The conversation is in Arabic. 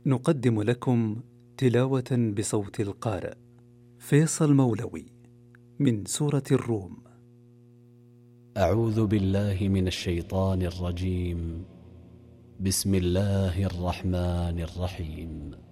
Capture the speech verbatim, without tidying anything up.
نقدم لكم تلاوة بصوت القارئ فيصل مولوي من سورة الروم. أعوذ بالله من الشيطان الرجيم. بسم الله الرحمن الرحيم.